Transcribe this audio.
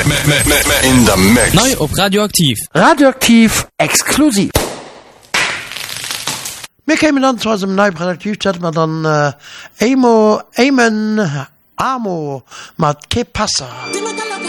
In the mix. Neu op Radioaktiv. Radioaktiv exklusiv. Wir kämen dann zu unserem neuen Radioaktiv, man dann Amo mat Ke Passa.